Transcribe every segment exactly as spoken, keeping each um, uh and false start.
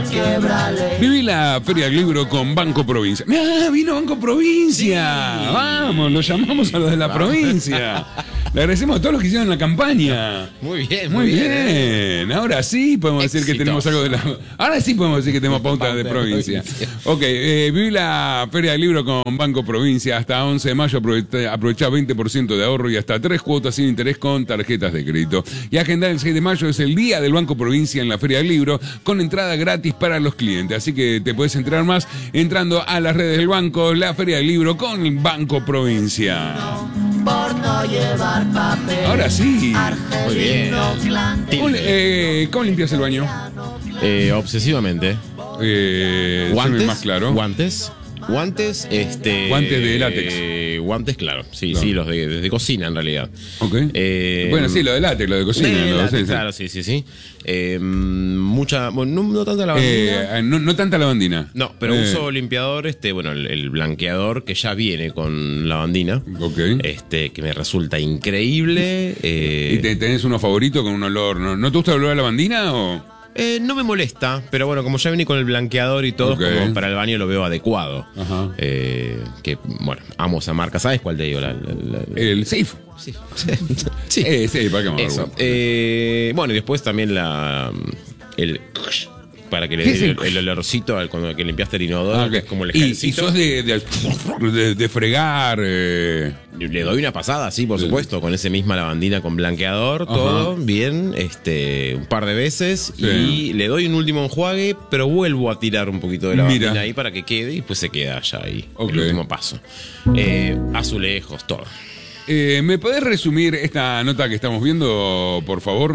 Viví la Feria del Libro con Banco Provincia. ¡Mirá, vino Banco Provincia! Sí. Vamos, lo llamamos a los de la Vamos. provincia. Le agradecemos a todos los que hicieron la campaña. Muy bien, muy, muy bien. bien. Ahora sí podemos Éxitos. decir que tenemos algo de la... Ahora sí podemos decir que tenemos pauta de provincia. Ok, eh, viví la Feria del Libro con Banco Provincia. Hasta once de mayo aprovechá veinte por ciento de ahorro y hasta tres cuotas sin interés con tarjetas de crédito. Y agendar el seis de mayo es el día del Banco Provincia en la Feria del Libro con entrada gratis para los clientes. Así que te puedes enterar más entrando a las redes del banco, la Feria del Libro con el Banco Provincia. Por no llevar papel. Ahora sí. Muy bien. ¿Cómo, eh, ¿Cómo limpias el baño? Eh, obsesivamente. Eh, guantes. Más claro. Guantes. Guantes, este. Guantes de látex. Eh, guantes, claro. Sí, no. sí, los de, de, de cocina en realidad. Ok. Eh, bueno, sí, lo de látex, lo de cocina. De lo, látex, sí, claro, sí, sí, sí. Eh, mucha. Bueno, no, no tanta lavandina. Eh, no, no tanta lavandina. No, pero eh. uso limpiador, este, bueno, el, el blanqueador que ya viene con lavandina. Ok. Este, que me resulta increíble. Eh, ¿Y te, tenés uno favorito con un olor? ¿No, ¿no te gusta el olor a lavandina o.? Eh, no me molesta, pero bueno, como ya vení con el blanqueador y todo, okay. Como para el baño lo veo adecuado. Ajá. Eh, que, bueno, amo esa marca. ¿Sabes cuál te digo? La, la, la... El Safe. Sí. Sí. Eh, sí, para qué Eso. Eh, bueno, y después también la. El. Para que le dé el, el olorcito al cuando que limpiaste el inodoro, ah, okay. Que es como el ejercito. ¿Y, y sos de, de, de, de fregar? Eh... Le doy una pasada, sí, por supuesto, con esa misma lavandina con blanqueador, ajá. Todo bien, este, un par de veces, sí. Y le doy un último enjuague, pero vuelvo a tirar un poquito de lavandina. Mira. Ahí para que quede y pues se queda ya ahí, okay. El último paso. Eh, azulejos, todo. Eh, ¿Me podés resumir esta nota que estamos viendo, por favor?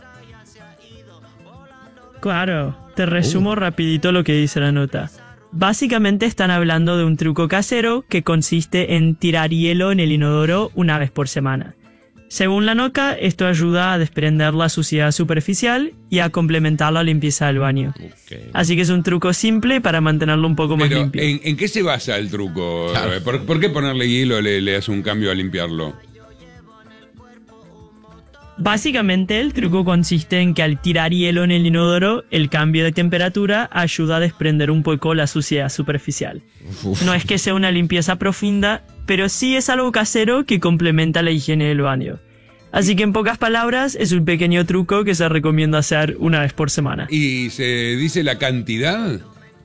Claro, te resumo uh. rapidito lo que dice la nota. Básicamente están hablando de un truco casero que consiste en tirar hielo en el inodoro una vez por semana. Según la nota, esto ayuda a desprender la suciedad superficial y a complementar la limpieza del baño. Okay. Así que es un truco simple para mantenerlo un poco más Pero, limpio. ¿en, ¿En qué se basa el truco? Claro. ¿Por, ¿Por qué ponerle hielo le, le hace un cambio a limpiarlo? Básicamente el truco consiste en que al tirar hielo en el inodoro, el cambio de temperatura ayuda a desprender un poco la suciedad superficial. Uf. No es que sea una limpieza profunda, pero sí es algo casero que complementa la higiene del baño. Así que en pocas palabras es un pequeño truco que se recomienda hacer una vez por semana. ¿Y se dice la cantidad?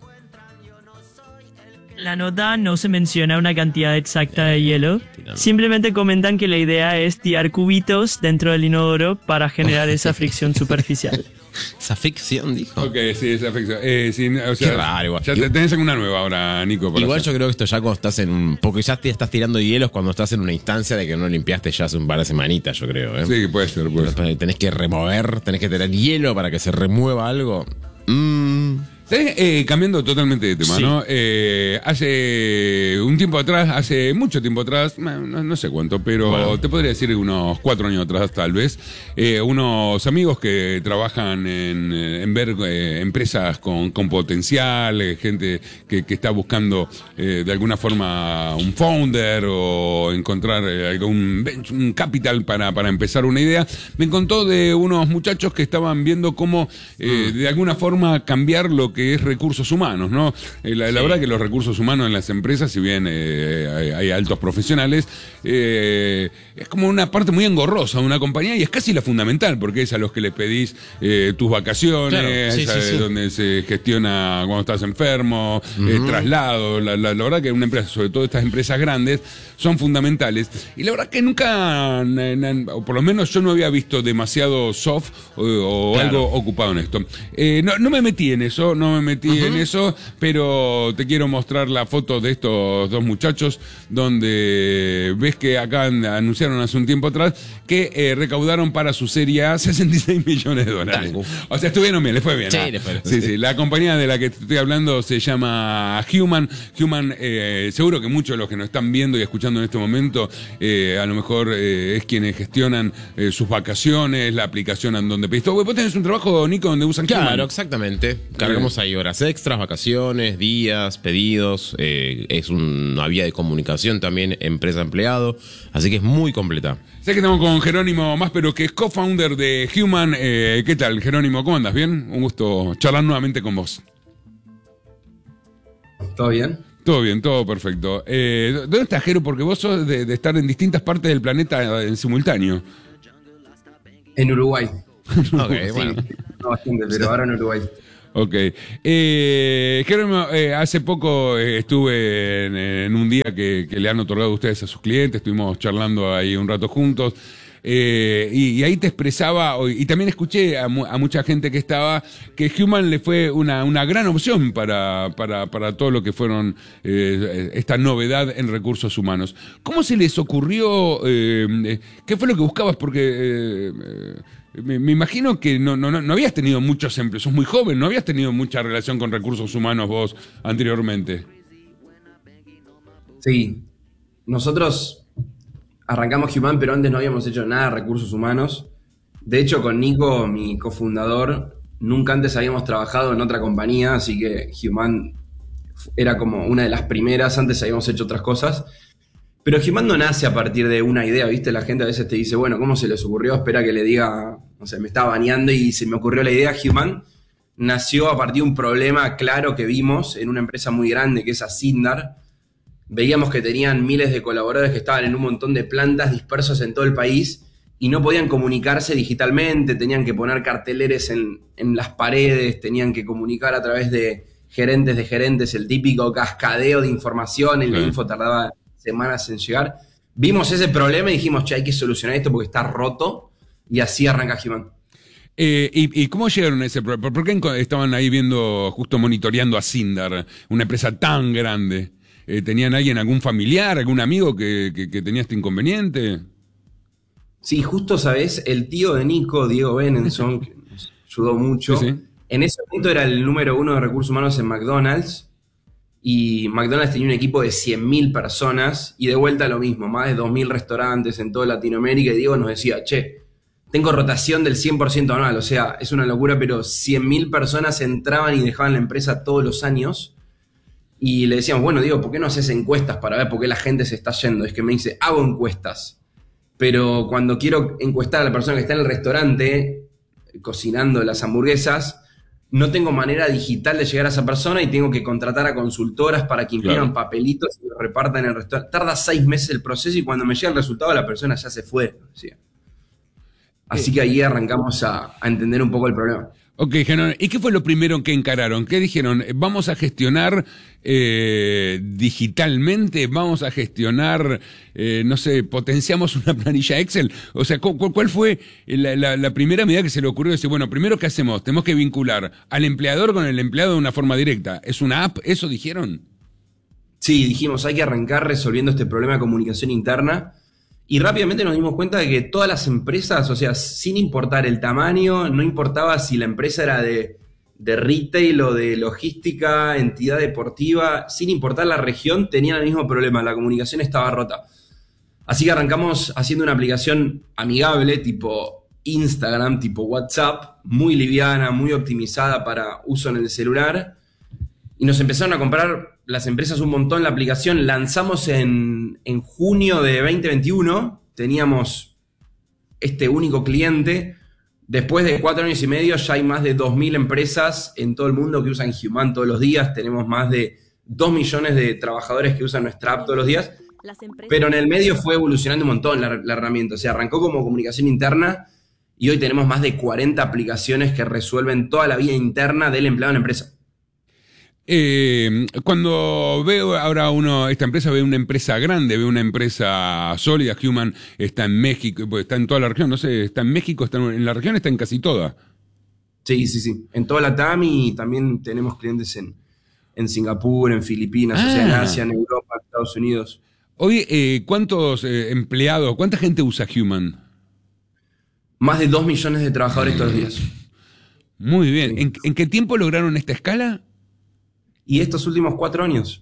La nota no se menciona una cantidad exacta de hielo, simplemente comentan que la idea es tirar cubitos dentro del inodoro para generar esa fricción superficial. ¿Esa fricción, dijo? Ok, sí, esa fricción. Eh, sí, o sea, qué raro, igual. Ya tenés alguna nueva ahora, Nico. Igual hacer. Yo creo que esto ya cuando estás en un... Porque ya te estás tirando hielos cuando estás en una instancia de que no limpiaste ya hace un par de semanitas, yo creo. ¿eh? Sí, puede ser, puede ser. Tenés que remover, tenés que tener hielo para que se remueva algo. Mmm... Eh, cambiando totalmente de tema, sí. ¿No? Eh, hace un tiempo atrás, hace mucho tiempo atrás, no, no sé cuánto, pero bueno. Te podría decir unos cuatro años atrás tal vez, eh, unos amigos que trabajan en, en ver eh, empresas con, con potencial, eh, gente que, que está buscando eh, de alguna forma un founder o encontrar eh, algún un capital para, para empezar una idea, me contó de unos muchachos que estaban viendo cómo eh, mm. de alguna forma cambiar lo que que es recursos humanos, ¿no? Eh, la, la sí. verdad que los recursos humanos en las empresas, si bien eh, hay, hay altos profesionales, eh, es como una parte muy engorrosa de una compañía y es casi la fundamental, porque es a los que les pedís eh, tus vacaciones, claro. sí, sí, sí. donde se gestiona cuando estás enfermo, uh-huh. eh, traslado. La, la, la verdad que una empresa, sobre todo estas empresas grandes, son fundamentales. Y la verdad que nunca, o por lo menos yo no había visto demasiado soft o, o claro. algo ocupado en esto. Eh, no, no me metí en eso, no me metí uh-huh. en eso, pero te quiero mostrar la foto de estos dos muchachos donde ves que acá anunciaron hace un tiempo atrás que eh, recaudaron para su serie A sesenta y seis millones de dólares. Tango. O sea, estuvieron bien, les fue bien. Sí, ¿no? les fue, sí, sí, sí. La compañía de la que te estoy hablando se llama Human. Human, eh, seguro que muchos de los que nos están viendo y escuchando en este momento, eh, a lo mejor eh, es quienes gestionan eh, sus vacaciones, la aplicación en donde pedís todo. Vos tenés un trabajo, Nico, donde usan Claro, Human. Claro, exactamente. Cargamos ahí horas extras, vacaciones, días, pedidos. Eh, es una vía de comunicación también, empresa-empleado. Así que es muy completa. Sé que estamos con Jerónimo Máspero, que es co-founder de Human. Eh, ¿Qué tal, Jerónimo? ¿Cómo andas? ¿Bien? Un gusto charlar nuevamente con vos. ¿Todo bien? Todo bien, todo perfecto. Eh, ¿Dónde estás, Jero? Porque vos sos de, de estar en distintas partes del planeta en simultáneo. En Uruguay. Ok, bueno. Sí, no bastante, pero ahora en Uruguay. Ok. Eh, Jerónimo, eh, hace poco eh, estuve en, en un día que, que le han otorgado ustedes a sus clientes, estuvimos charlando ahí un rato juntos. Eh, y, y ahí te expresaba, y también escuché a, mu a mucha gente que estaba, que Human le fue una, una gran opción para, para, para todo lo que fueron eh, esta novedad en recursos humanos. ¿Cómo se les ocurrió? Eh, ¿Qué fue lo que buscabas? Porque eh, me, me imagino que no, no, no habías tenido muchos empleos, sos muy joven, no habías tenido mucha relación con recursos humanos vos anteriormente. Sí, nosotros arrancamos Human, pero antes no habíamos hecho nada de recursos humanos. De hecho, con Nico, mi cofundador, nunca antes habíamos trabajado en otra compañía, así que Human era como una de las primeras, antes habíamos hecho otras cosas. Pero Human no nace a partir de una idea, ¿viste? La gente a veces te dice, bueno, ¿cómo se les ocurrió? Espera que le diga, no sé, me estaba bañando y se me ocurrió la idea. Human nació a partir de un problema claro que vimos en una empresa muy grande que es Ascindar. Veíamos que tenían miles de colaboradores que estaban en un montón de plantas dispersos en todo el país y no podían comunicarse digitalmente, tenían que poner carteleres en, en las paredes, tenían que comunicar a través de gerentes de gerentes, el típico cascadeo de información, el info tardaba semanas en llegar. Vimos ese problema y dijimos, che, hay que solucionar esto porque está roto, y así arranca Human. Eh, y, ¿Y cómo llegaron a ese problema? ¿Por qué estaban ahí viendo, justo monitoreando a Ascindar, una empresa tan grande? Eh, ¿Tenían alguien, algún familiar, algún amigo que, que, que tenía este inconveniente? Sí, justo, ¿sabés? El tío de Nico, Diego Benenson, que nos ayudó mucho, sí, sí. En ese momento era el número uno de recursos humanos en McDonald's, y McDonald's tenía un equipo de cien mil personas, y de vuelta lo mismo, más de dos mil restaurantes en toda Latinoamérica, y Diego nos decía, che, tengo rotación del cien por ciento anual, o sea, es una locura, pero cien mil personas entraban y dejaban la empresa todos los años. Y le decíamos, bueno, Diego, ¿por qué no haces encuestas para ver por qué la gente se está yendo? Es que me dice, hago encuestas, pero cuando quiero encuestar a la persona que está en el restaurante cocinando las hamburguesas, no tengo manera digital de llegar a esa persona y tengo que contratar a consultoras para que impriman, claro, papelitos y lo repartan en el restaurante. Tarda seis meses el proceso y cuando me llega el resultado la persona ya se fue. ¿Sí? Así que ahí arrancamos a, a entender un poco el problema. Ok, ¿y qué fue lo primero que encararon? ¿Qué dijeron? ¿Vamos a gestionar eh, digitalmente? ¿Vamos a gestionar, eh, no sé, potenciamos una planilla Excel? O sea, ¿cu ¿cuál fue la, la, la primera medida que se le ocurrió? Decir, bueno, primero, ¿qué hacemos? Tenemos que vincular al empleador con el empleado de una forma directa. ¿Es una app? ¿Eso dijeron? Sí, dijimos, hay que arrancar resolviendo este problema de comunicación interna. Y rápidamente nos dimos cuenta de que todas las empresas, o sea, sin importar el tamaño, no importaba si la empresa era de, de retail o de logística, entidad deportiva, sin importar la región, tenían el mismo problema, la comunicación estaba rota. Así que arrancamos haciendo una aplicación amigable, tipo Instagram, tipo WhatsApp, muy liviana, muy optimizada para uso en el celular. Y nos empezaron a comprar las empresas un montón la aplicación. Lanzamos en, en junio de veinte veintiuno. Teníamos este único cliente. Después de cuatro años y medio ya hay más de dos mil empresas en todo el mundo que usan Human todos los días. Tenemos más de dos millones de trabajadores que usan nuestra app todos los días. Pero en el medio fue evolucionando un montón la, la herramienta. O sea, arrancó como comunicación interna y hoy tenemos más de cuarenta aplicaciones que resuelven toda la vida interna del empleado en la empresa. Eh, cuando veo ahora uno, esta empresa, ve una empresa grande, ve una empresa sólida. Human está en México, está en toda la región, no sé, está en México, está en la región, está en casi toda. Sí, sí, sí, en toda la T A M y también tenemos clientes en, en Singapur, en Filipinas, ah. o sea, en Asia, en Europa, en Estados Unidos. Oye, eh, ¿cuántos eh, empleados, cuánta gente usa Human? Más de dos millones de trabajadores todos los días. Muy bien, sí. ¿En, ¿en qué tiempo lograron esta escala? Y estos últimos cuatro años.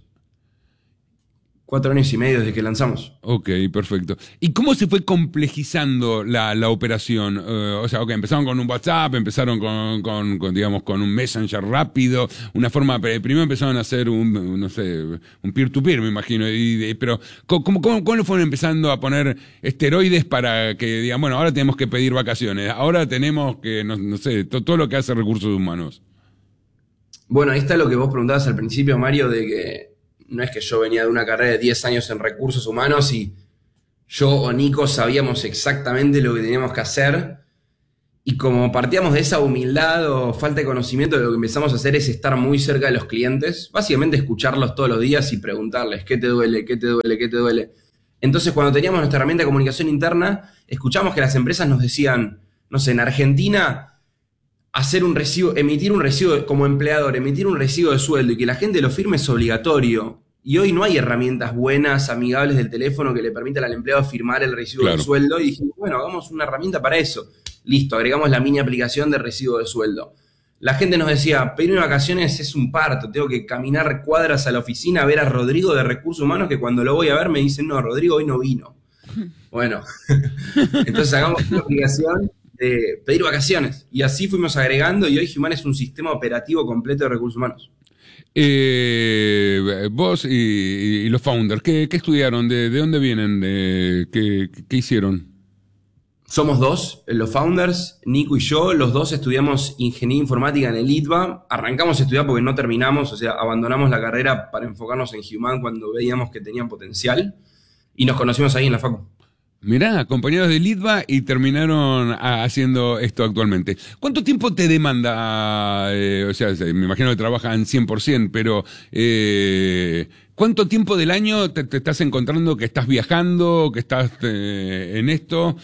Cuatro años y medio desde que lanzamos. Ok, perfecto. ¿Y cómo se fue complejizando la, la operación? Uh, o sea, ok, empezaron con un WhatsApp, empezaron con, con, con, digamos, con un Messenger rápido, una forma, primero empezaron a hacer un, no sé, un peer-to-peer, me imagino, y, pero ¿cómo, cómo, ¿cómo fueron empezando a poner esteroides para que digan, bueno, ahora tenemos que pedir vacaciones, ahora tenemos que, no, no sé, to, todo lo que hace recursos humanos? Bueno, ahí está lo que vos preguntabas al principio, Mario, de que no es que yo venía de una carrera de diez años en recursos humanos y yo o Nico sabíamos exactamente lo que teníamos que hacer. Y como partíamos de esa humildad o falta de conocimiento, lo que empezamos a hacer es estar muy cerca de los clientes, básicamente escucharlos todos los días y preguntarles qué te duele, qué te duele, qué te duele. Entonces, cuando teníamos nuestra herramienta de comunicación interna, escuchamos que las empresas nos decían, no sé, en Argentina, hacer un recibo, emitir un recibo como empleador, emitir un recibo de sueldo y que la gente lo firme es obligatorio. Y hoy no hay herramientas buenas, amigables del teléfono que le permitan al empleado firmar el recibo claro. de sueldo. Y dijimos, bueno, hagamos una herramienta para eso. Listo, agregamos la mini aplicación de recibo de sueldo. La gente nos decía, pedirme vacaciones es un parto, tengo que caminar cuadras a la oficina a ver a Rodrigo de Recursos Humanos, que cuando lo voy a ver me dicen, no, Rodrigo hoy no vino. Bueno, entonces hagamos una aplicación de pedir vacaciones. Y así fuimos agregando y hoy Human es un sistema operativo completo de recursos humanos. Eh, vos y, y los founders, ¿qué, qué estudiaron? ¿De, de dónde vienen? ¿De, qué, ¿Qué hicieron? Somos dos, los founders, Nico y yo, los dos estudiamos ingeniería informática en el I T B A, arrancamos a estudiar porque no terminamos, o sea, abandonamos la carrera para enfocarnos en Human cuando veíamos que tenían potencial y nos conocimos ahí en la facu. Mirá, compañeros del I T B A y terminaron haciendo esto actualmente. ¿Cuánto tiempo te demanda? Eh, o sea, me imagino que trabajan cien por ciento, pero eh, ¿cuánto tiempo del año te, te estás encontrando que estás viajando, que estás eh, en esto?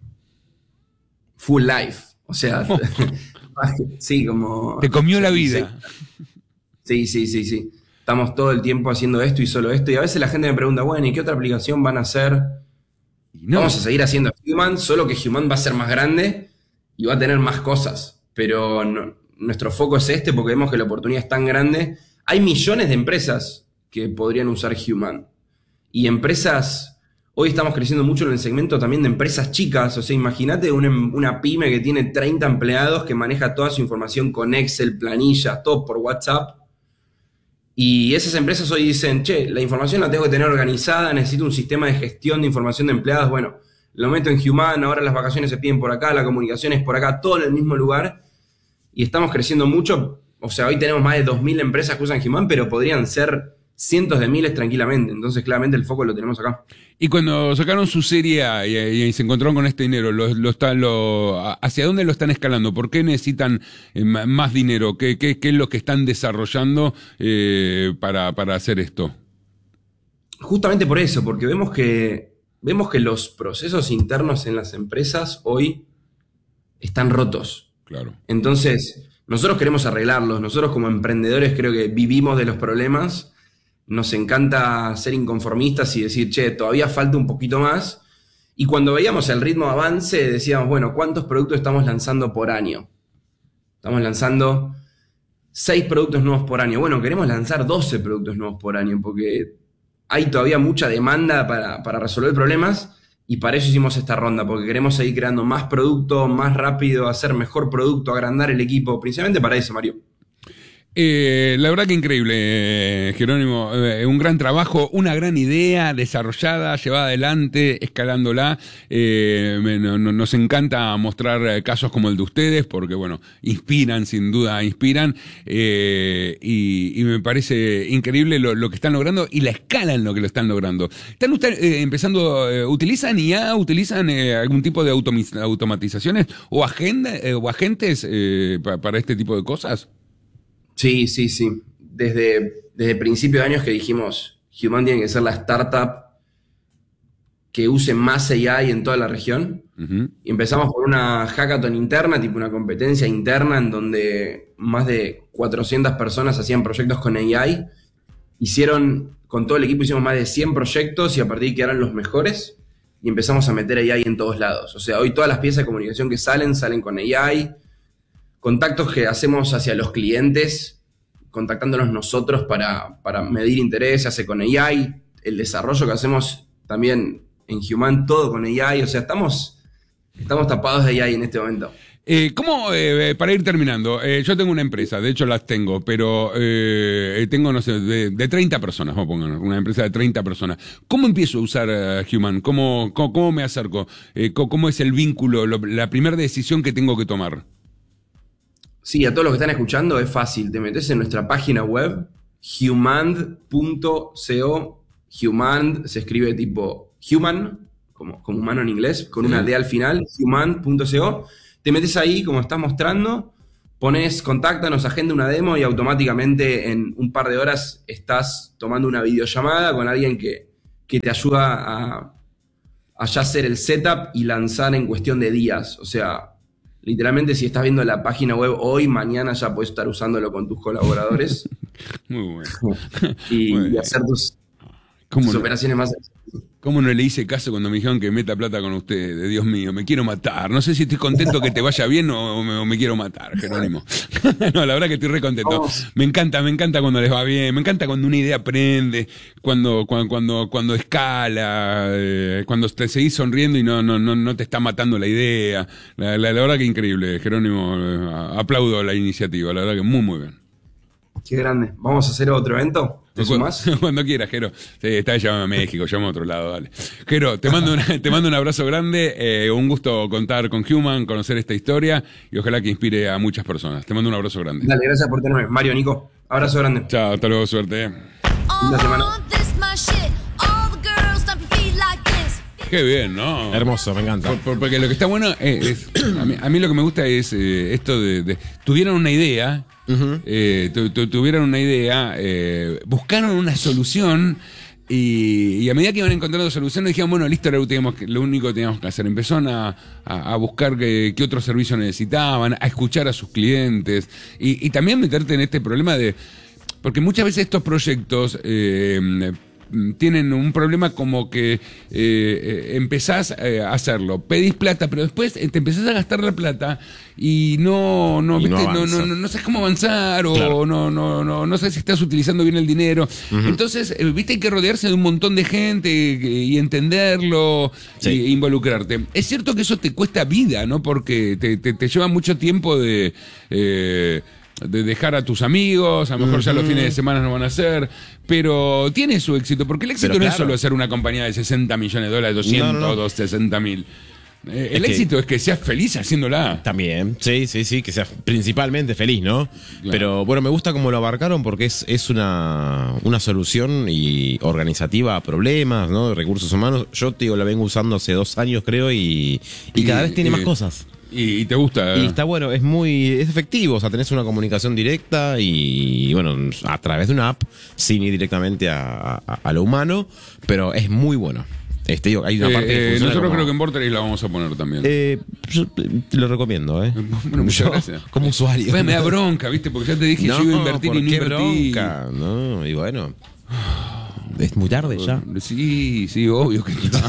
Full life, o sea, sí, como... Te comió la vida. Sí, sí, sí, sí. Estamos todo el tiempo haciendo esto y solo esto. Y a veces la gente me pregunta, bueno, ¿y qué otra aplicación van a hacer? No. Vamos a seguir haciendo Human, solo que Human va a ser más grande y va a tener más cosas. Pero no, nuestro foco es este porque vemos que la oportunidad es tan grande. Hay millones de empresas que podrían usar Human. Y empresas... Hoy estamos creciendo mucho en el segmento también de empresas chicas. O sea, imagínate una, una pyme que tiene treinta empleados que maneja toda su información con Excel, planillas, todo por WhatsApp. Y esas empresas hoy dicen, che, la información la tengo que tener organizada, necesito un sistema de gestión de información de empleados. Bueno, lo meto en Human, ahora las vacaciones se piden por acá, la comunicación es por acá, todo en el mismo lugar. Y estamos creciendo mucho. O sea, hoy tenemos más de dos mil empresas que usan Human, pero podrían ser cientos de miles tranquilamente. Entonces, claramente, el foco lo tenemos acá. Y cuando sacaron su serie A y, y se encontraron con este dinero, lo, lo está, lo, ¿hacia dónde lo están escalando? ¿Por qué necesitan eh, más dinero? ¿Qué, qué, ¿Qué es lo que están desarrollando eh, para, para hacer esto? Justamente por eso, porque vemos que, vemos que los procesos internos en las empresas hoy están rotos. Claro. Entonces, nosotros queremos arreglarlos. Nosotros como emprendedores creo que vivimos de los problemas. Nos encanta ser inconformistas y decir, che, todavía falta un poquito más. Y cuando veíamos el ritmo de avance, decíamos, bueno, ¿cuántos productos estamos lanzando por año? Estamos lanzando seis productos nuevos por año. Bueno, queremos lanzar doce productos nuevos por año porque hay todavía mucha demanda para, para resolver problemas y para eso hicimos esta ronda, porque queremos seguir creando más producto, más rápido, hacer mejor producto, agrandar el equipo, principalmente para eso, Mario. Eh, la verdad que increíble, Jerónimo, eh, un gran trabajo, una gran idea desarrollada, llevada adelante, escalándola. Eh, no, no, nos encanta mostrar casos como el de ustedes porque, bueno, inspiran, sin duda inspiran, eh, y, y me parece increíble lo, lo que están logrando y la escala en lo que lo están logrando. ¿Están usted, eh, empezando, eh, utilizan I A, utilizan eh, algún tipo de automatizaciones o, agenda, eh, o agentes eh, pa, para este tipo de cosas? Sí, sí, sí. Desde, desde principio de años que dijimos, Human tiene que ser la startup que use más A I en toda la región. Uh-huh. Y empezamos por una hackathon interna, tipo una competencia interna en donde más de cuatrocientas personas hacían proyectos con A I. Hicieron, con todo el equipo hicimos más de cien proyectos y a partir de que eran los mejores y empezamos a meter A I en todos lados. O sea, hoy todas las piezas de comunicación que salen, salen con A I. Contactos que hacemos hacia los clientes, contactándonos nosotros para, para medir interés, se hace con A I, el desarrollo que hacemos también en Human, todo con A I, o sea, estamos, estamos tapados de A I en este momento. Eh, ¿Cómo, eh, para ir terminando, eh, yo tengo una empresa, de hecho las tengo, pero eh, tengo, no sé, de, de treinta personas, vamos a poner, una empresa de treinta personas. ¿Cómo empiezo a usar uh, Human? ¿Cómo, cómo, ¿Cómo me acerco? Eh, ¿Cómo es el vínculo, lo, la primera decisión que tengo que tomar? Sí, a todos los que están escuchando es fácil. Te metes en nuestra página web, humand punto co. Humand se escribe tipo human, como, como humano en inglés, con una D al final, humand punto co. Te metes ahí, como estás mostrando, pones contáctanos, agenda una demo y automáticamente en un par de horas estás tomando una videollamada con alguien que, que te ayuda a, a ya hacer el setup y lanzar en cuestión de días. O sea, literalmente si estás viendo la página web hoy, mañana ya puedes estar usándolo con tus colaboradores. Muy bueno. y, Muy y hacer tus, tus no? operaciones más. ¿Cómo no le hice caso cuando me dijeron que meta plata con ustedes? Dios mío, me quiero matar. No sé si estoy contento que te vaya bien o me, o me quiero matar, Jerónimo. No, la verdad que estoy re contento. Vamos. Me encanta, me encanta cuando les va bien, me encanta cuando una idea prende, cuando, cuando, cuando, cuando escala, eh, cuando te seguís sonriendo y no, no, no, no te está matando la idea. La, la, la verdad que increíble, Jerónimo. Eh, aplaudo la iniciativa, la verdad que muy, muy bien. Qué grande. ¿Vamos a hacer otro evento? ¿Te sumás? Cuando quieras, Jero. Sí, está llamando a México, llamo a otro lado, dale. Jero, te mando, una, te mando un abrazo grande, eh, un gusto contar con Human, conocer esta historia y ojalá que inspire a muchas personas. Te mando un abrazo grande. Dale, gracias por tenerme. Mario, Nico, abrazo grande. Chao, hasta luego, suerte. Linda semana. Qué bien, ¿no? Hermoso, me encanta. Por, por, porque lo que está bueno es, es a, mí, a mí lo que me gusta es eh, esto de, de, tuvieron una idea, uh-huh. eh, tu, tu, tuvieron una idea, eh, buscaron una solución y, y a medida que iban encontrando soluciones dijeron, bueno, listo, era lo, teníamos que, lo único que teníamos que hacer. Empezaron a, a, a buscar qué otro servicio necesitaban, a escuchar a sus clientes y, y también meterte en este problema de, porque muchas veces estos proyectos eh, tienen un problema como que eh, eh, empezás eh, a hacerlo, pedís plata, pero después te empezás a gastar la plata y no no, y ¿viste? no, no, no, no, no sabes cómo avanzar o claro. no, no, no, no sabes si estás utilizando bien el dinero. Uh-huh. Entonces, eh, viste, hay que rodearse de un montón de gente y entenderlo, sí. e involucrarte. Es cierto que eso te cuesta vida, ¿no? Porque te, te, te lleva mucho tiempo de... Eh, de dejar a tus amigos, a lo mejor uh-huh. ya los fines de semana no van a hacer, pero tiene su éxito, porque el éxito pero no claro. es solo hacer una compañía de sesenta millones de dólares, doscientos, no, no. sesenta mil. Eh, el es éxito que, es que seas feliz haciéndola. También, sí, sí, sí, que seas principalmente feliz, ¿no? Claro. Pero bueno, me gusta cómo lo abarcaron porque es, es una, una solución y organizativa a problemas, ¿no? De recursos humanos. Yo te digo, la vengo usando hace dos años, creo, y, y, y cada vez tiene eh, más cosas. Y, y te gusta. Y está bueno, es muy es efectivo, o sea, tenés una comunicación directa y, bueno, a través de una app, sin ir directamente a, a, a lo humano, pero es muy bueno. Este, digo, hay una eh, parte que eh, Nosotros como... creo que en Vorterix la vamos a poner también. Eh, yo te lo recomiendo, ¿eh? Bueno, muchas yo, gracias. Como usuario. Pues me da bronca, ¿viste? Porque ya te dije, no, yo iba a invertir ¿por y no qué invertí. Bronca? No, y bueno... Es muy tarde ya. Sí, sí, obvio que está.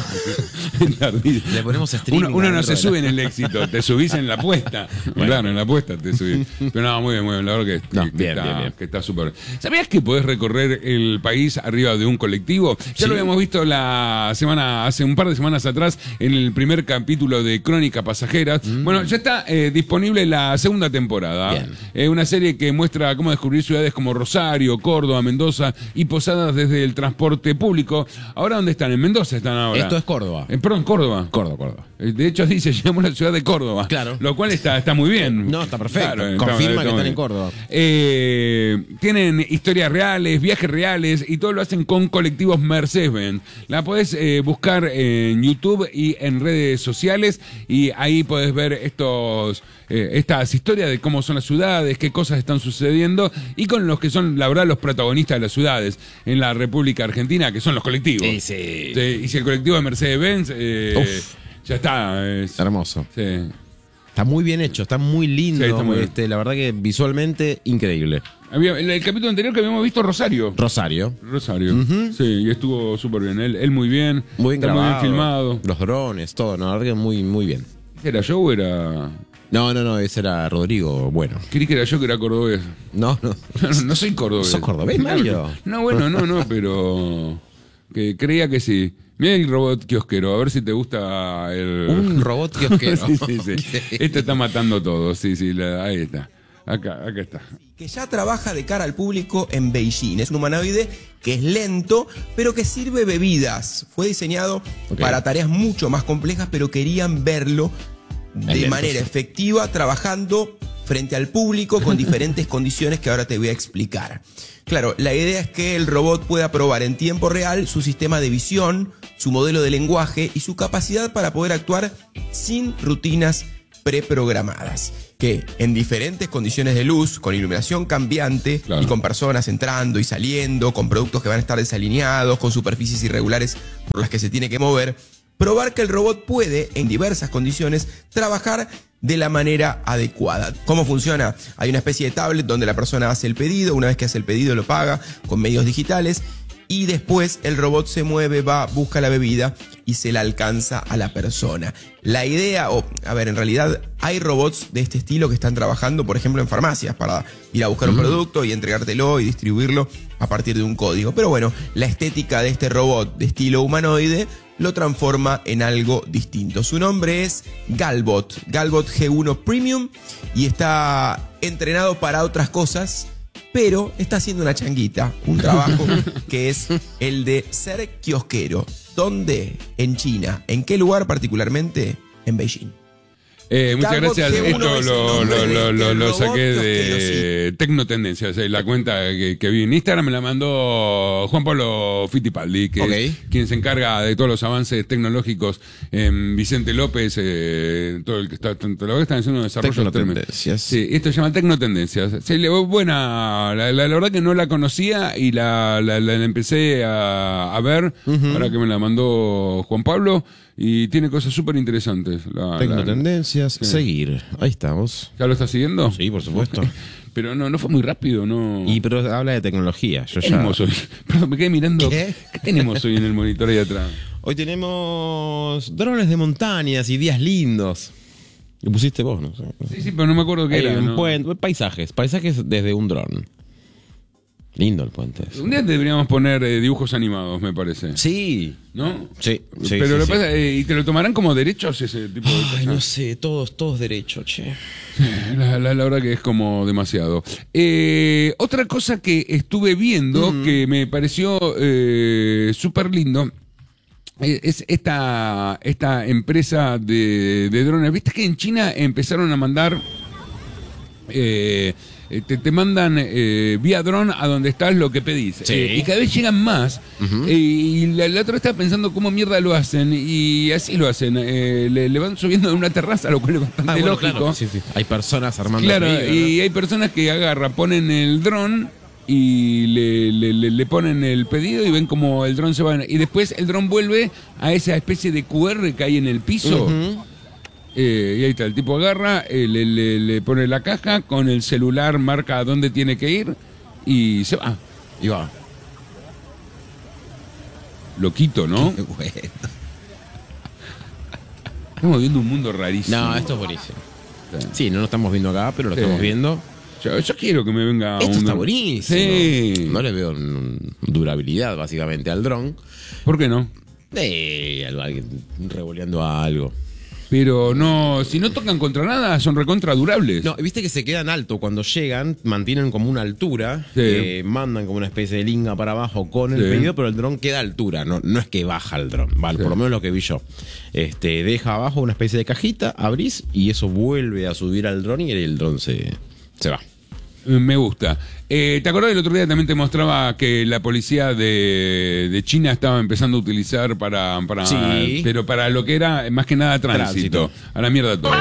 Le ponemos streaming. Uno, uno no se sube en el éxito, te subís en la apuesta. Bueno. Claro, en la apuesta te subís. Pero no, muy bien, muy bien. La verdad que, no, que, bien, está, bien, bien. que está súper. ¿Sabías que podés recorrer el país arriba de un colectivo? Ya sí. Lo habíamos visto la semana, hace un par de semanas atrás, en el primer capítulo de Crónica Pasajeras. Mm. Bueno, ya está eh, disponible la segunda temporada. Es eh, una serie que muestra cómo descubrir ciudades como Rosario, Córdoba, Mendoza y Posadas desde el transporte público. ¿Ahora dónde están? En Mendoza están ahora. Esto es Córdoba. Eh, perdón, Córdoba. Córdoba, Córdoba. De hecho, dice, llegamos a la ciudad de Córdoba. Claro. Lo cual está, está muy bien. No, está perfecto. Claro, confirma está, está que están bien. En Córdoba. Eh, tienen historias reales, viajes reales y todo lo hacen con colectivos Mercedes-Benz. La podés eh, buscar en YouTube y en redes sociales y ahí podés ver estos eh, estas historias de cómo son las ciudades, qué cosas están sucediendo y con los que son, la verdad, los protagonistas de las ciudades en la República Argentina, que son los colectivos. Sí, sí. Sí, y si el colectivo de Mercedes-Benz, eh, ya está. Es, hermoso. Sí. Está muy bien hecho, está muy lindo. Sí, está muy este, bien. La verdad que visualmente increíble. Había, el, el capítulo anterior que habíamos visto, Rosario. Rosario. Rosario. Uh-huh. Sí, y estuvo súper bien. Él, él muy bien. Muy bien grabado. Muy bien filmado. Los drones, todo. No, la verdad que muy, muy bien. ¿Era yo o era...? No, no, no, ese era Rodrigo Bueno. Creí que era yo que era cordobés. No, no. No, no soy cordobés. ¿Sos cordobés, Mario? No, bueno, no, no, pero... que creía que sí. Mira el robot kiosquero, a ver si te gusta el... Un robot kiosquero. Sí, sí, sí. Okay. Este está matando todo, sí, sí, la, ahí está. Acá, acá está. Que ya trabaja de cara al público en Beijing. Es un humanoide que es lento, pero que sirve bebidas. Fue diseñado okay. para tareas mucho más complejas, pero querían verlo de lento, manera sí. efectiva trabajando frente al público con diferentes condiciones que ahora te voy a explicar. Claro, la idea es que el robot pueda probar en tiempo real su sistema de visión, su modelo de lenguaje y su capacidad para poder actuar sin rutinas preprogramadas, que en diferentes condiciones de luz, con iluminación cambiante, claro, y con personas entrando y saliendo, con productos que van a estar desalineados, con superficies irregulares por las que se tiene que mover, probar que el robot puede, en diversas condiciones, trabajar de la manera adecuada. ¿Cómo funciona? Hay una especie de tablet donde la persona hace el pedido, una vez que hace el pedido lo paga con medios digitales, y después el robot se mueve, va, busca la bebida y se la alcanza a la persona. La idea, o a ver, en realidad hay robots de este estilo que están trabajando, por ejemplo, en farmacias para ir a buscar un producto y entregártelo y distribuirlo a partir de un código. Pero bueno, la estética de este robot de estilo humanoide lo transforma en algo distinto. Su nombre es Galbot, Galbot G uno Premium, y está entrenado para otras cosas, pero está haciendo una changuita, un trabajo que es el de ser kiosquero. ¿Dónde? En China. ¿En qué lugar particularmente? En Beijing. Eh, muchas Galbot gracias. G uno Esto es el lo, nombre lo, de lo, este lo, lo robot saqué kiosquero, de Tecnotendencias, eh, la cuenta que, que vi en Instagram me la mandó Juan Pablo Fittipaldi, que Okay. es quien se encarga de todos los avances tecnológicos en Vicente López, eh, todo el que está, todo lo que están haciendo un desarrollo tremendo. Tecnotendencias. Sí, esto se llama Tecnotendencias. Sí, le buena, la, la, la verdad que no la conocía y la, la, la, la empecé a, a ver, uh-huh. ahora que me la mandó Juan Pablo. Y tiene cosas súper interesantes. La, Tecnotendencias, la, sí. seguir. Ahí estamos. ¿Ya lo estás siguiendo? Sí, por supuesto. Pero no, no fue muy rápido, ¿no? Y pero habla de tecnología. Yo ¿Qué ya... tenemos hoy? Perdón, me quedé mirando. ¿Qué? ¿Qué tenemos hoy en el monitor ahí atrás? Hoy tenemos drones de montañas y días lindos. Lo pusiste vos, ¿no? Sí, sí, pero no me acuerdo qué Hay era. un ¿no? puente, paisajes. Paisajes desde un dron. Lindo el puente. Ese. Un día deberíamos poner eh, dibujos animados, me parece. Sí. ¿No? Sí. sí pero sí, lo sí. pasa, eh, ¿y te lo tomarán como derechos ese tipo de Ay, cosas? no sé, todos, todos derechos, che. La, la, la verdad que es como demasiado. Eh, otra cosa que estuve viendo mm. que me pareció eh, súper lindo eh, es esta, esta empresa de, de drones. ¿Viste que en China empezaron a mandar... Eh, Te, te mandan eh, vía dron a donde estás lo que pedís. Sí. Eh, y cada vez llegan más. Uh-huh. eh, y la, la otra vez estaba pensando cómo mierda lo hacen. Y así lo hacen. Eh, le, le van subiendo de una terraza, lo cual es bastante ah, bueno, lógico. Claro. Sí, sí. Hay personas armando. Claro, arriba, y ¿no? hay personas que agarran, ponen el dron y le, le, le, le ponen el pedido y ven como el dron se va. Y después el dron vuelve a esa especie de cu erre que hay en el piso. Uh-huh. Eh, y ahí está, el tipo agarra, eh, le, le, le pone la caja, con el celular marca a dónde tiene que ir y se va. Y va. Loquito, ¿no? Qué bueno. Estamos viendo un mundo rarísimo. No, esto es buenísimo. Sí, sí no lo estamos viendo acá, pero lo sí. estamos viendo. Yo, yo quiero que me venga Esto un... está buenísimo. Sí. No le veo durabilidad, básicamente, al dron. ¿Por qué no? Eh, alguien revoleando a algo. Pero no, si no tocan contra nada, son recontra durables. No, viste que se quedan alto. Cuando llegan, mantienen como una altura. Sí. Eh, mandan como una especie de linga para abajo con el sí. pedido, pero el dron queda a altura. No, no es que baja el dron, vale, sí. por lo menos lo que vi yo. Este, deja abajo una especie de cajita, abrís y eso vuelve a subir al dron y el dron se, se va. Me gusta. Eh, ¿Te acordás del otro día también te mostraba que la policía de, de China estaba empezando a utilizar para, para sí. pero para lo que era más que nada tránsito? tránsito. A la mierda todo.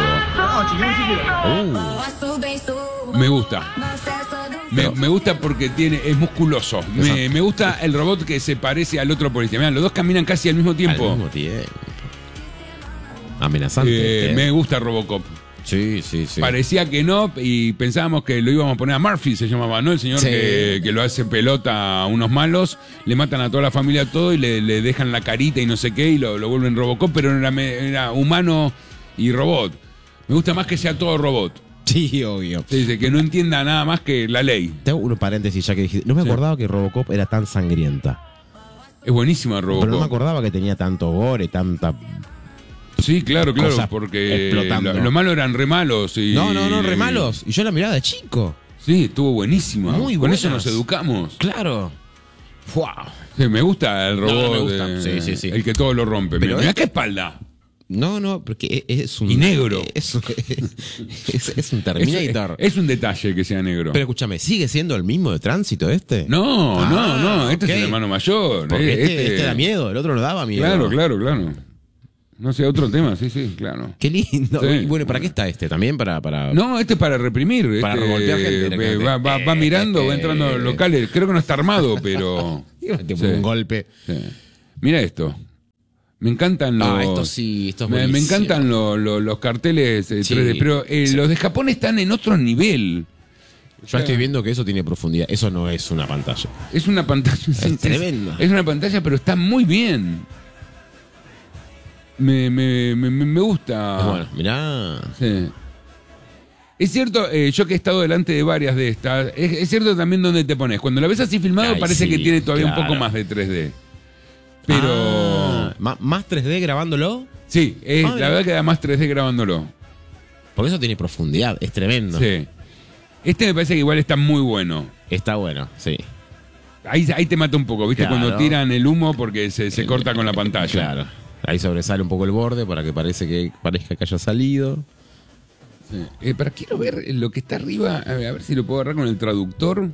Oh. Me gusta. Me, me gusta porque tiene es musculoso. Me, me gusta el robot que se parece al otro policía. Mirá, los dos caminan casi al mismo tiempo. Al mismo tiempo. Amenazante. Eh, eh. Me gusta Robocop. Sí, sí, sí. Parecía que no y pensábamos que lo íbamos a poner a Murphy, se llamaba, ¿no? El señor sí. que, que lo hace pelota a unos malos, le matan a toda la familia todo y le, le dejan la carita y no sé qué y lo, lo vuelven Robocop, pero era, era humano y robot. Me gusta más que sea todo robot. Sí, obvio. Se dice que no entienda nada más que la ley. Tengo un paréntesis ya que dijiste. No me acordaba sí. que Robocop era tan sangrienta. Es buenísima Robocop. Pero no me acordaba que tenía tanto gore, tanta... Sí, claro, claro, porque lo, lo malo eran re malos. Y, no, no, no, re malos. Y yo la miraba de chico. Sí, estuvo buenísima. Muy Con buenas. eso nos educamos. Claro. Wow. Sí, me gusta el robot. No, no me gusta. De, sí, sí, sí. El que todo lo rompe. Pero Mirá este... qué espalda. No, no, porque es un... Y negro. Es, es, es un Terminator. Es, es un detalle que sea negro. Pero escúchame, ¿sigue siendo el mismo de tránsito este? No, Ah, no, no. Este okay. es el hermano mayor. Porque Eh, este, este da miedo, el otro no daba miedo. Claro, claro, claro. No sé, otro tema, sí, sí, claro. Qué lindo. Sí. Y bueno, ¿para qué está este? ¿También para...? para... No, este es para reprimir. Para este, revoltear gente, eh, va, va, va mirando, va entrando a los locales. Creo que no está armado, pero... Te sí. un golpe. Sí. Mira esto. Me encantan los... Ah, esto sí, esto es me, me buenísimo. encantan los, los, los carteles eh, Sí, tres D, pero eh, sí. los de Japón están en otro nivel. Yo estoy viendo que eso tiene profundidad. Eso no es una pantalla. Es una pantalla... Es tremendo. Es, es una pantalla, pero está muy bien. Me, me, me, me gusta. Es bueno, mirá. Sí. Es cierto, eh, yo que he estado delante de varias de estas, es, es cierto también dónde te pones. Cuando la ves así filmado Ay, parece sí, que tiene todavía claro. un poco más de tres D. Pero... Ah, ¿má- ¿Más tres D grabándolo? Sí, es, Ah, la mira. verdad que da más tres D grabándolo. Porque eso tiene profundidad. Es tremendo. Sí. Este me parece que igual está muy bueno. Está bueno, sí. Ahí, ahí te mata un poco, ¿viste? Claro. Cuando tiran el humo porque se, se corta con la pantalla. Claro. Ahí sobresale un poco el borde para que parece que parezca que haya salido. Sí. Eh, pero quiero ver lo que está arriba, a ver, a ver si lo puedo agarrar con el traductor.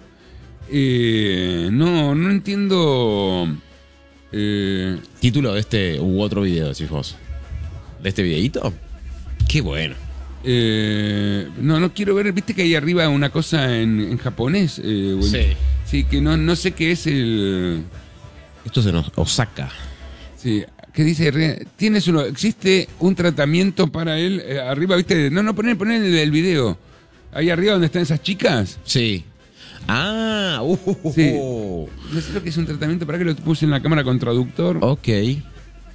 Eh, no, no entiendo... Eh, Título de este u otro video, decís vos. ¿De este videíto? Qué bueno. eh, no, no quiero ver, viste que hay arriba una cosa en, en japonés. Eh, o en- Sí. Sí, que no, no sé qué es el... Esto es en Osaka. Sí, ¿qué dice? Re- Tienes uno, existe un tratamiento para él. Eh, arriba, viste, no, no, poner, poner el, el video. Ahí arriba donde están esas chicas. Sí. Ah, uh, uh, uh, Sí. uh. No sé lo que es un tratamiento, para que lo puse en la cámara con traductor. Ok. Y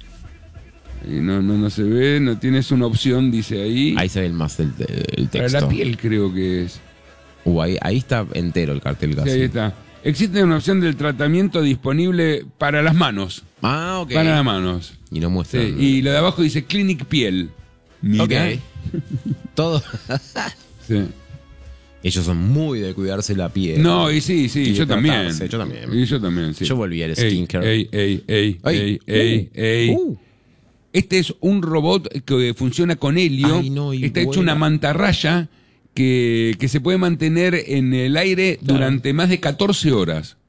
no, no, no se ve, no tienes una opción, dice ahí. Ahí se ve el más el, el Para texto. la piel creo que es. Uh, ahí, ahí está entero el cartel Sí, casi. ahí está. Existe una opción del tratamiento disponible para las manos. Ah, ok. Para las manos. Y no muestra. Sí, y lo de abajo dice Clinic Piel. Mira. Ok. Todo. Sí. Ellos son muy de cuidarse la piel. No, y sí, sí, Y de yo también. tratarse, yo también. Y yo también, sí. Yo volví al Ey, skincare. Ey, ey, ey, Ay. ey, ey, Uh, ey. uh. Este es un robot que funciona con helio. Ay, no, y Está hecho vuela. una mantarraya que, que se puede mantener en el aire Claro. durante más de catorce horas.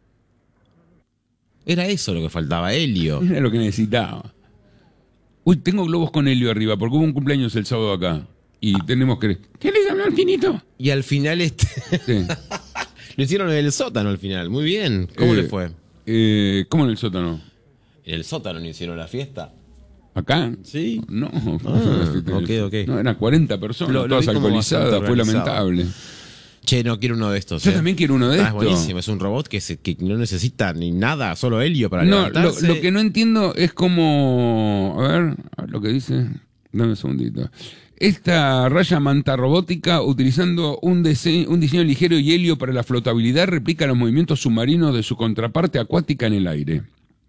Era eso lo que faltaba, helio. Era lo que necesitaba. Uy, tengo globos con helio arriba porque hubo un cumpleaños el sábado acá. Y tenemos que... ¿Qué les habló al finito? Y al final este... Sí. Lo hicieron en el sótano al final. Muy bien. ¿Cómo Eh, le fue? Eh, ¿Cómo en el sótano? En el sótano no hicieron la fiesta. ¿Acá? Sí. No. Ah, ok, ok. No, eran cuarenta personas, Lo- lo todas vi como alcoholizadas, bastante fue organizado. lamentable. Che, no quiero uno de estos. Yo eh. también quiero uno de Ah, estos. Es buenísimo. Es un robot que, se, que no necesita ni nada, solo helio para No, lo, levantarse. lo que no entiendo es cómo... A ver, a ver lo que dice. Dame un segundito. Esta raya manta robótica, utilizando un, dise- un diseño ligero y helio para la flotabilidad, replica los movimientos submarinos de su contraparte acuática en el aire.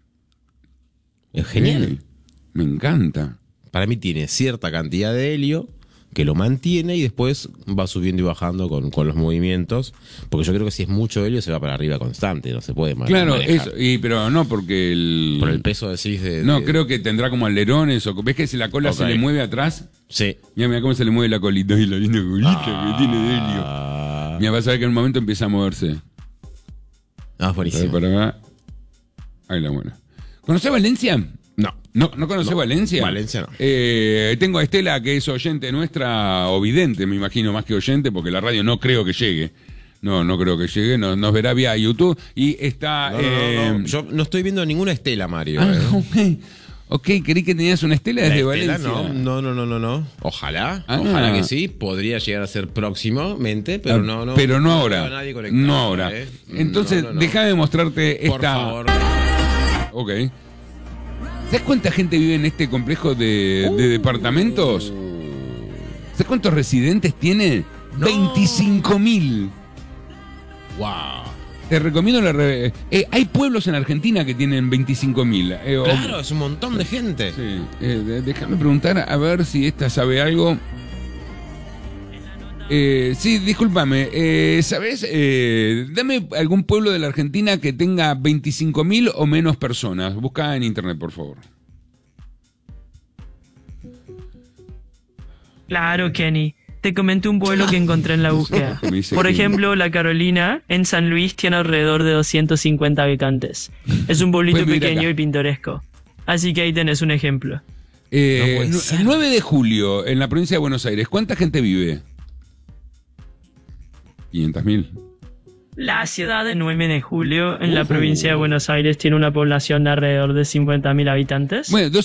Es genial. Ey, me encanta. Para mí tiene cierta cantidad de helio que lo mantiene y después va subiendo y bajando con, con los movimientos. Porque yo creo que si es mucho helio se va para arriba constante, no se puede ma- Claro, manejar. eso, y, pero no porque el... Por el peso decís de... No, de- creo que tendrá como alerones o... ¿Ves que si la cola Ok. se le mueve atrás? Sí. Mira, mira cómo se le mueve la colita. Y la linda colita que tiene de helio. Ah, Mira, vas a ver que en un momento empieza a moverse. ah, A ver, buenísimo. para acá. Ahí la buena. ¿Conocés Valencia? No. ¿No, ¿no conocés No, Valencia? Valencia no. Eh, tengo a Estela, que es oyente nuestra, o vidente, me imagino, más que oyente, porque la radio no creo que llegue. No, no creo que llegue. Nos, nos verá vía YouTube. Y está... No, no, eh, no, no. Yo no estoy viendo ninguna estela, Mario. Ah, eh. ok. Ok, creí que tenías una Estela La desde estela, Valencia. no, no, no, no, no. Ojalá, Ah. ojalá que sí. Podría llegar a ser próximamente, pero Ah, no, no. Pero no veo ahora. a nadie conectado, No ahora. eh. Entonces, No, no, no. déjame mostrarte Por esta... favor. Ok. ¿Sabes cuánta gente vive en este complejo de, Uh. de departamentos? ¿Sabes cuántos residentes tiene? veinticinco mil. Wow. Te recomiendo la... re- eh, hay pueblos en Argentina que tienen veinticinco mil. Eh, o- Claro, es un montón de gente. Sí. Eh, de- déjame preguntar a ver si esta sabe algo. Eh, sí, discúlpame. Eh, ¿Sabes? Eh, dame algún pueblo de la Argentina que tenga veinticinco mil o menos personas. Busca en internet, por favor. Claro, Kenny. Te comento un pueblo que encontré en la búsqueda. Por ejemplo, La Carolina, en San Luis, tiene alrededor de doscientos cincuenta habitantes. Es un pueblito Pues pequeño acá. y pintoresco. Así que ahí tenés un ejemplo. Eh, no nueve de julio, en la provincia de Buenos Aires, ¿cuánta gente vive? quinientos mil. La ciudad de nueve de julio, en la provincia de Buenos Aires, tiene una población de alrededor de cincuenta mil habitantes. Bueno,